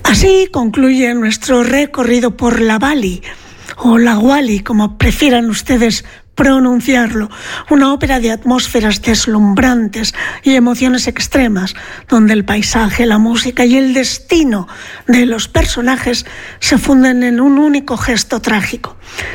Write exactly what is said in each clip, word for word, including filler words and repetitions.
Así concluye nuestro recorrido por la Wally, o la Wally, como prefieran ustedes pronunciarlo, una ópera de atmósferas deslumbrantes y emociones extremas, donde el paisaje, la música y el destino de los personajes se funden en un único gesto trágico.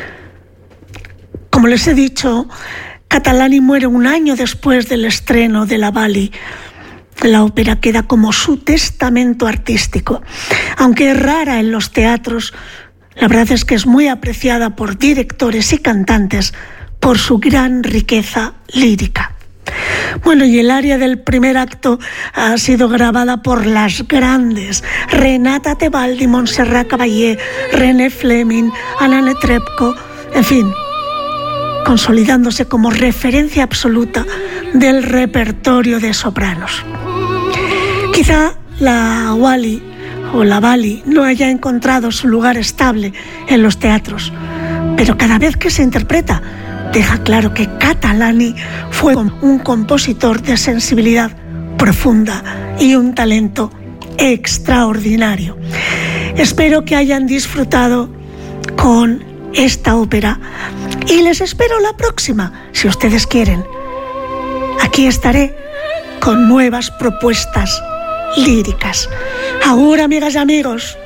Como les he dicho, Catalani muere un año después del estreno de la Wally. La ópera queda como su testamento artístico. Aunque es rara en los teatros, la verdad es que es muy apreciada por directores y cantantes por su gran riqueza lírica. Bueno, y el aria del primer acto ha sido grabada por las grandes Renata Tebaldi, Montserrat Caballé, René Fleming, Anna Netrebko, en fin, consolidándose como referencia absoluta del repertorio de sopranos. Quizá la Wally o la Wally no haya encontrado su lugar estable en los teatros, pero cada vez que se interpreta deja claro que Catalani fue un compositor de sensibilidad profunda y un talento extraordinario. Espero que hayan disfrutado con esta ópera y les espero la próxima, si ustedes quieren. Aquí estaré con nuevas propuestas líricas. Agur, amigas y amigos.